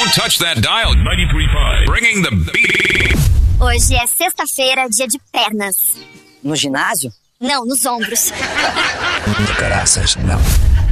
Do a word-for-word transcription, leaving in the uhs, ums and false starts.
Don't touch that dial. ninety-three point five. Bringing the beat. Hoje é sexta-feira, dia de pernas. No ginásio? Não, nos ombros. Graças, não.